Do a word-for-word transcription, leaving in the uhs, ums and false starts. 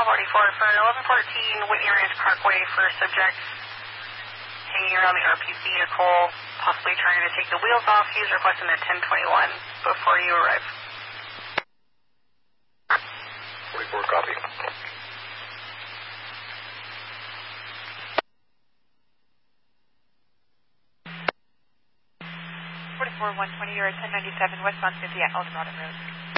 forty-four for eleven fourteen Whitney Ranch Parkway for subject hanging around the R P vehicle, possibly trying to take the wheels off. He's requesting a ten twenty-one before you arrive. forty-four, copy. forty-four one twenty, you're at ten ninety-seven westbound fifty at Eldorado Road.